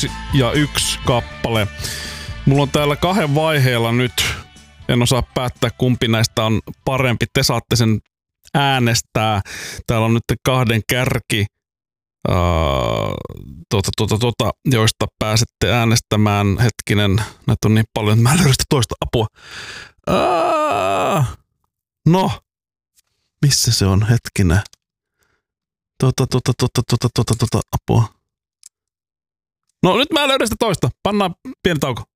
2 ja 1 kappale. Mulla on täällä 2 vaiheella nyt. En osaa päättää, kumpi näistä on parempi. Te saatte sen äänestää. Täällä on nyt 2 kärki, joista pääsette äänestämään. Hetkinen, näitä on niin paljon, että mä en löydä sitä toista apua. No, missä se on? Hetkinen. Apua. No nyt mä löydän sitä toista. Pannaan pieni tauko.